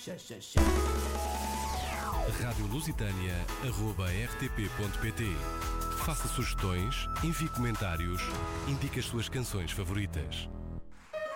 radiolusitânia@rtp.pt. Faça sugestões, envie comentários, indique as suas canções favoritas.